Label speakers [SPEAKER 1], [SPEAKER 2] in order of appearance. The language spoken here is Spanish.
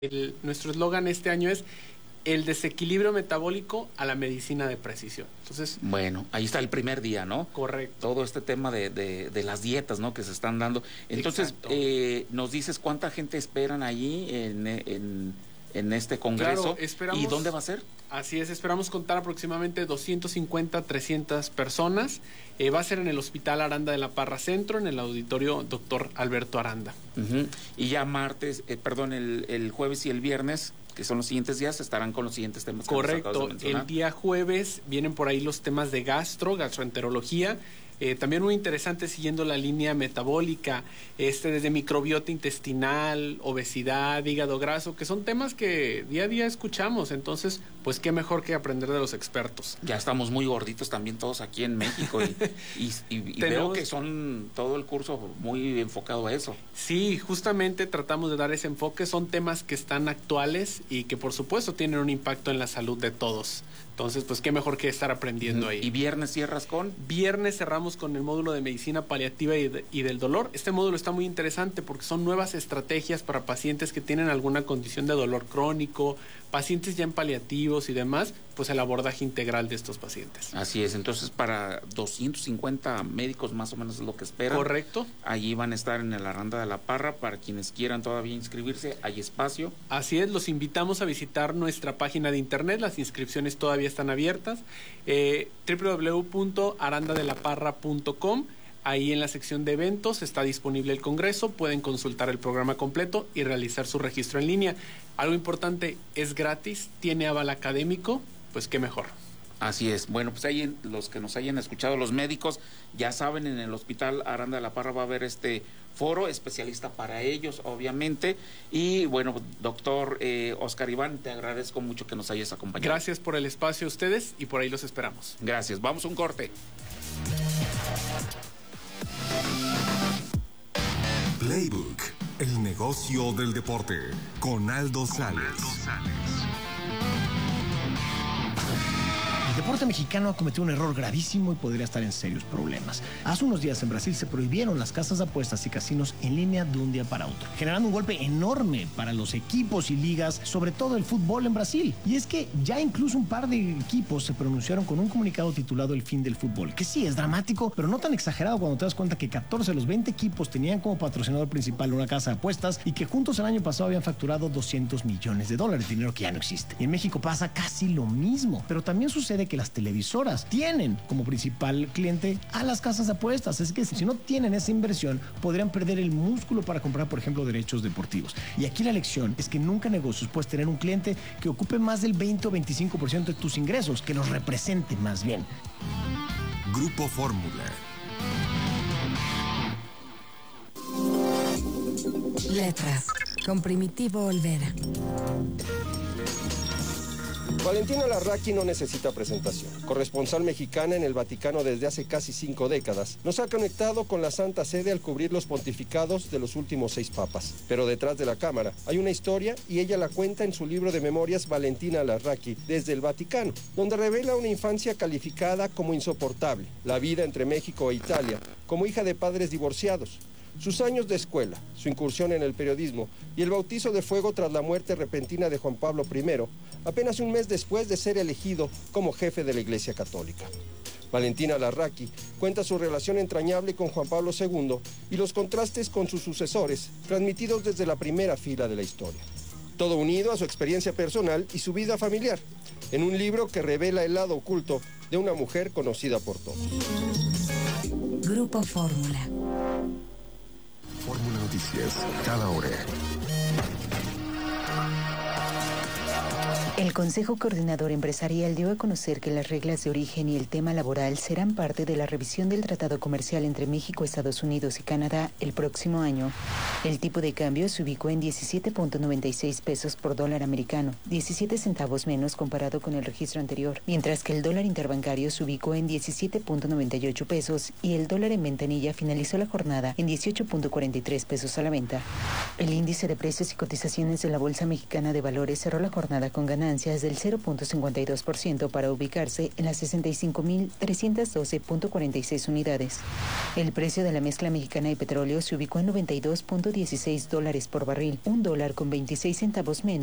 [SPEAKER 1] Nuestro eslogan este año es el desequilibrio metabólico a la medicina de precisión. Entonces,
[SPEAKER 2] bueno, ahí está el primer día, ¿no?
[SPEAKER 1] Correcto.
[SPEAKER 2] Todo este tema de las dietas, ¿no? Que se están dando. Entonces, nos dices cuánta gente esperan allí en este congreso.
[SPEAKER 1] Claro,
[SPEAKER 2] ¿Y dónde va a ser?
[SPEAKER 1] Así es, esperamos contar aproximadamente 250, 300 personas. Va a ser en el Hospital Aranda de la Parra Centro, en el auditorio Dr. Alberto Aranda.
[SPEAKER 2] Y ya el jueves y el viernes, que son los siguientes días, estarán con los siguientes temas.
[SPEAKER 1] Correcto, el día jueves vienen por ahí los temas de gastroenterología. También muy interesante siguiendo la línea metabólica, desde microbiota intestinal, obesidad, hígado graso, que son temas que día a día escuchamos. Entonces, pues qué mejor que aprender de los expertos.
[SPEAKER 2] Ya estamos muy gorditos también todos aquí en México y veo que son todo el curso muy enfocado a eso.
[SPEAKER 1] Sí, justamente tratamos de dar ese enfoque. Son temas que están actuales y que por supuesto tienen un impacto en la salud de todos. Entonces, pues qué mejor que estar aprendiendo ahí.
[SPEAKER 2] ¿Y viernes cierras con?
[SPEAKER 1] Viernes cerramos con el módulo de medicina paliativa y del dolor. Este módulo está muy interesante porque son nuevas estrategias para pacientes que tienen alguna condición de dolor crónico, pacientes ya en paliativos y demás, pues el abordaje integral de estos pacientes.
[SPEAKER 2] Así es, entonces para 250 médicos más o menos es lo que esperan.
[SPEAKER 1] Correcto.
[SPEAKER 2] Allí van a estar en el Aranda de la Parra, para quienes quieran todavía inscribirse, hay espacio.
[SPEAKER 1] Así es, los invitamos a visitar nuestra página de internet, las inscripciones todavía están abiertas, www.arandadelaparra.com. Ahí en la sección de eventos está disponible el congreso, pueden consultar el programa completo y realizar su registro en línea. Algo importante, es gratis, tiene aval académico, pues qué mejor.
[SPEAKER 2] Así es. Bueno, pues ahí los que nos hayan escuchado, los médicos, ya saben, en el Hospital Aranda de la Parra va a haber este foro especialista para ellos, obviamente. Y bueno, doctor Oscar Iván, te agradezco mucho que nos hayas acompañado.
[SPEAKER 1] Gracias por el espacio a ustedes y por ahí los esperamos.
[SPEAKER 2] Gracias. Vamos a un corte.
[SPEAKER 3] Playbook, el negocio del deporte, con Aldo Sales.
[SPEAKER 4] El deporte mexicano ha cometido un error gravísimo y podría estar en serios problemas. Hace unos días en Brasil se prohibieron las casas de apuestas y casinos en línea de un día para otro, generando un golpe enorme para los equipos y ligas, sobre todo el fútbol en Brasil. Y es que ya incluso un par de equipos se pronunciaron con un comunicado titulado El fin del fútbol, que sí es dramático, pero no tan exagerado cuando te das cuenta que 14 de los 20 equipos tenían como patrocinador principal una casa de apuestas y que juntos el año pasado habían facturado $200 millones, dinero que ya no existe. Y en México pasa casi lo mismo, pero también sucede que las televisoras tienen como principal cliente a las casas de apuestas. Es que si no tienen esa inversión, podrían perder el músculo para comprar, por ejemplo, derechos deportivos. Y aquí la lección es que nunca en negocios puedes tener un cliente que ocupe más del 20 o 25% de tus ingresos, que los represente más bien.
[SPEAKER 3] Grupo Fórmula.
[SPEAKER 5] Letras, con Primitivo Olvera.
[SPEAKER 6] Valentina Larraqui no necesita presentación. Corresponsal mexicana en el Vaticano desde hace casi 5 décadas, nos ha conectado con la Santa Sede al cubrir los pontificados de los últimos 6 papas. Pero detrás de la cámara hay una historia y ella la cuenta en su libro de memorias Valentina Larraqui desde el Vaticano, donde revela una infancia calificada como insoportable, la vida entre México e Italia, como hija de padres divorciados, sus años de escuela, su incursión en el periodismo y el bautizo de fuego tras la muerte repentina de Juan Pablo I, apenas un mes después de ser elegido como jefe de la Iglesia Católica. Valentina Larraqui cuenta su relación entrañable con Juan Pablo II y los contrastes con sus sucesores, transmitidos desde la primera fila de la historia. Todo unido a su experiencia personal y su vida familiar, en un libro que revela el lado oculto de una mujer conocida por todos.
[SPEAKER 5] Grupo Fórmula.
[SPEAKER 3] Fórmula Noticias, cada hora.
[SPEAKER 7] El Consejo Coordinador Empresarial dio a conocer que las reglas de origen y el tema laboral serán parte de la revisión del Tratado Comercial entre México, Estados Unidos y Canadá el próximo año. El tipo de cambio se ubicó en 17.96 pesos por dólar americano, 17 centavos menos comparado con el registro anterior, mientras que el dólar interbancario se ubicó en 17.98 pesos y el dólar en ventanilla finalizó la jornada en 18.43 pesos a la venta. El índice de precios y cotizaciones de la Bolsa Mexicana de Valores cerró la jornada con ganancias ganancias del 0.52% para ubicarse en las 65.312.46 unidades. El precio de la mezcla mexicana de petróleo se ubicó en $92.16 por barril, $1.26 menos